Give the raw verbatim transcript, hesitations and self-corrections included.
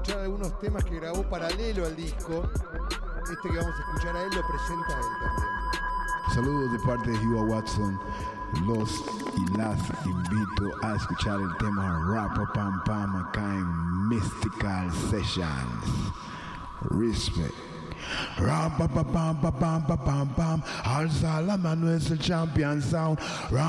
escuchar algunos temas que grabó paralelo al disco. Este que vamos a escuchar a él lo presenta a él también. Saludos de parte de Hugh Watson. Los y las invito a escuchar el tema Rapa Pam Pam acá en Mystical Sessions. Respect. Rapa Pam Pam Pam Pam Pam Pam. Al Salaman es el champion sound.